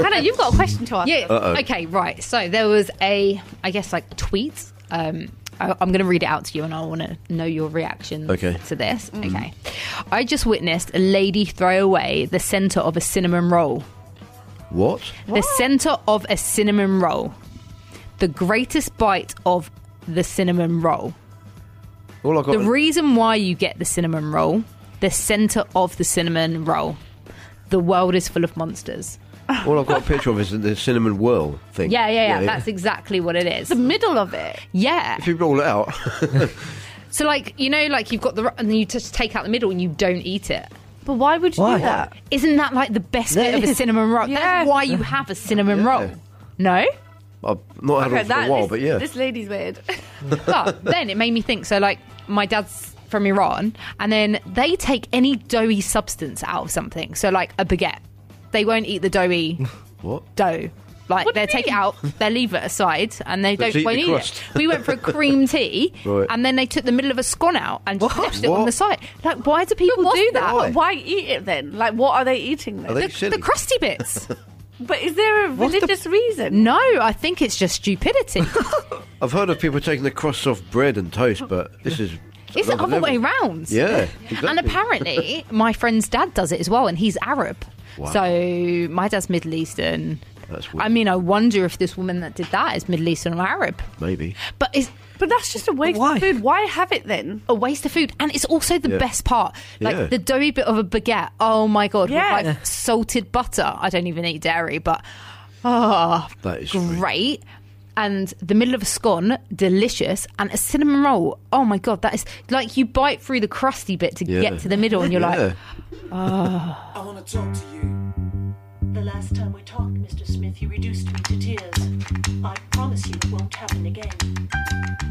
Hannah, you've got a question to ask. Yeah. Uh-oh. Okay, right. So there was I guess, tweet. I'm going to read it out to you, and I want to know your reaction to this. Okay. I just witnessed a lady throw away the centre of a cinnamon roll. What? The centre of a cinnamon roll. The greatest bite of the cinnamon roll. All I got The reason why you get the cinnamon roll, the centre of the cinnamon roll. The world is full of monsters. All I've got a picture of is the cinnamon whirl thing. Yeah. That's exactly what it is. The middle of it. Yeah. If you roll it out. So, you've got and then you just take out the middle and you don't eat it. But why would you do that? Isn't that the best bit of a cinnamon roll? Yeah. That's why you have a cinnamon roll. No? I've not had one for a while, but yeah. This lady's weird. But then it made me think, my dad's from Iran, and then they take any doughy substance out of something. So, a baguette. They won't eat the doughy dough. They'll take it out, they'll leave it aside, and they won't eat it. We went for a cream tea, and then they took the middle of a scone out and just left it on the side. Why do people do that? But why eat it then? What are they eating then? The crusty bits. But is there a religious reason? No, I think it's just stupidity. I've heard of people taking the crusts off bread and toast, but this is... It's the other way round. Yeah, exactly. And apparently, my friend's dad does it as well, and he's Arab. Wow. So my dad's Middle Eastern. That's weird. I mean, I wonder if this woman that did that is Middle Eastern or Arab. Maybe. But that's just a waste of food. Why have it then? A waste of food. And it's also the best part. The doughy bit of a baguette. Oh, my God. Yeah. With salted butter. I don't even eat dairy, but... Oh, that is great. And the middle of a scone, delicious. And a cinnamon roll. Oh, my God. That is... you bite through the crusty bit to get to the middle, and you're like... Oh. I want to talk to you. The last time we talked, Mr. Smith, you reduced me to tears. I promise you it won't happen again.